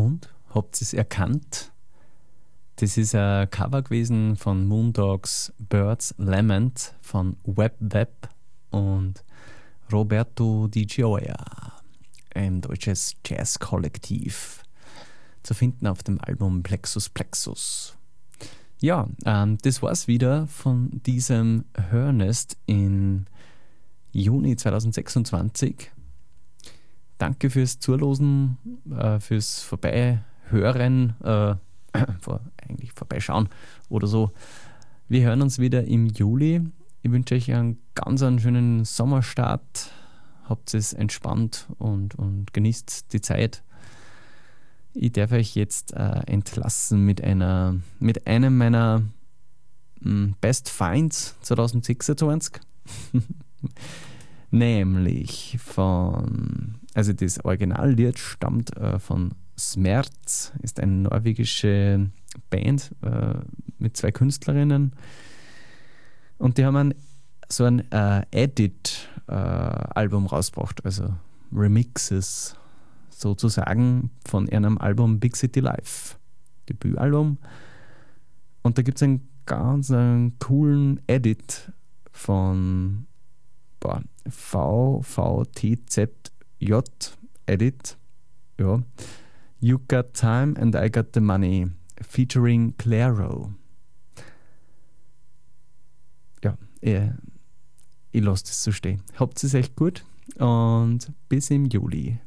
Und? Habt ihr es erkannt? Das ist ein Cover gewesen von Moondogs Birds Lament von Web Web und Roberto Di Gioia, ein deutsches Jazz-Kollektiv, zu finden auf dem Album Plexus Plexus. Ja, das war's wieder von diesem Hörnest in Juni 2026. Danke fürs Zuhören, fürs Vorbeihören, eigentlich vorbeischauen oder so. Wir hören uns wieder im Juli. Ich wünsche euch einen ganz schönen Sommerstart. Habt es entspannt und genießt die Zeit. Ich darf euch jetzt entlassen mit einem meiner Best Finds 2026. Nämlich also das Originallied stammt von Smerz, ist eine norwegische Band mit 2 Künstlerinnen und die haben so ein Edit-Album rausgebracht, also Remixes sozusagen von ihrem Album Big City Life, Debütalbum. Und da gibt es einen ganz coolen Edit von VVTZJ Edit, ja. You Got Time and I Got the Money featuring Clairo. Ja, ich lasse das so stehen. Habt es echt gut und bis im Juli.